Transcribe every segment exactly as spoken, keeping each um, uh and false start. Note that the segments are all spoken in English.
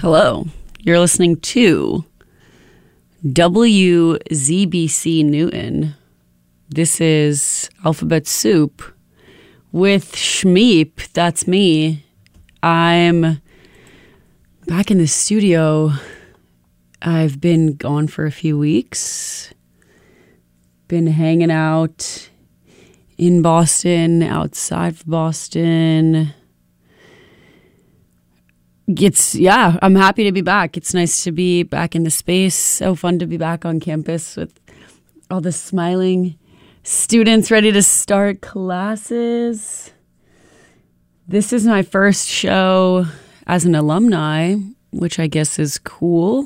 Hello, you're listening to W Z B C Newton. This is Alphabet Soup with Shmeep. That's me. I'm back in the studio. I've been gone for a few weeks. Been hanging out in Boston, outside of Boston. It's, yeah, I'm happy to be back. It's nice to be back in the space. So fun to be back on campus with all the smiling students ready to start classes. This is my first show as an alumni, which I guess is cool.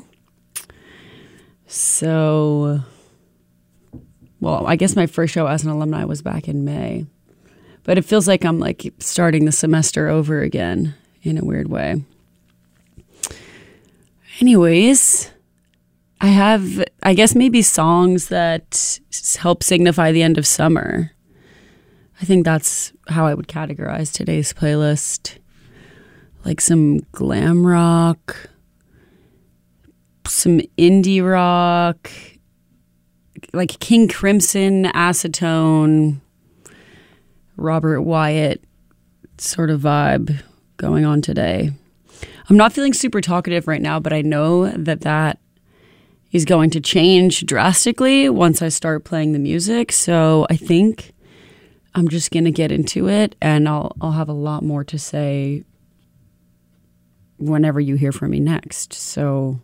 So, well, I guess my first show as an alumni was back in May. But it feels like I'm like starting the semester over again in a weird way. Anyways, I have, I guess, maybe songs that help signify the end of summer. I think that's how I would categorize today's playlist. Like some glam rock, some indie rock, like King Crimson, Acetone, Robert Wyatt sort of vibe going on today. I'm not feeling super talkative right now, but I know that that is going to change drastically once I start playing the music. So I think I'm just going to get into it, and I'll I'll have a lot more to say whenever you hear from me next. So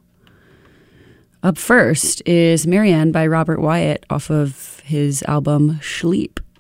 up first is Marianne by Robert Wyatt off of his album Sleep.